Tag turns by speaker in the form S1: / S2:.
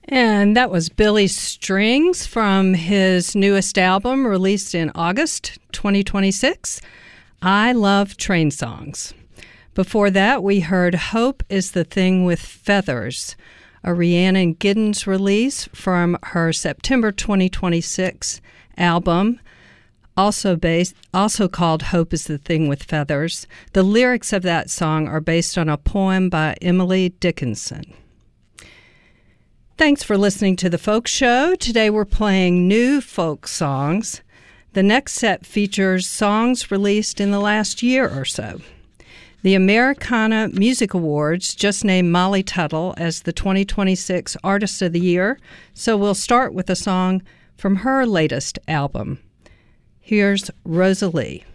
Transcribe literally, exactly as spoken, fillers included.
S1: And that was Billy Strings from his newest album released in August twenty twenty-six, I Love Train Songs. Before that, we heard Hope is the Thing with Feathers, a Rhiannon Giddens release from her September twenty twenty-six album, also based, also called Hope is the Thing with Feathers. The lyrics of that song are based on a poem by Emily Dickinson. Thanks for listening to The Folk Show. Today we're playing new folk songs. The next set features songs released in the last year or so. The Americana Music Awards just named Molly Tuttle as the twenty twenty-six Artist of the Year, so we'll start with a song from her latest album. Here's Rosalie.